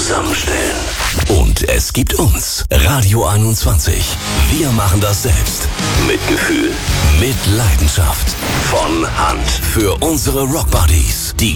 zusammenstellen. Und es gibt uns, Radio 21. Wir machen das selbst. Mit Gefühl, mit Leidenschaft. Von Hand. Für unsere Rockbuddies. Die